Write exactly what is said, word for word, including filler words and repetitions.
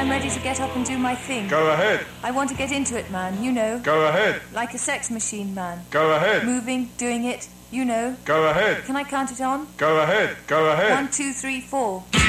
I'm ready to get up and do my thing. Go ahead. I want to get into it, man, you know. Go ahead. Like a sex machine, man. Go ahead. Moving, doing it, you know. Go ahead. Can I count it on? Go ahead. Go ahead. One, two, three, four.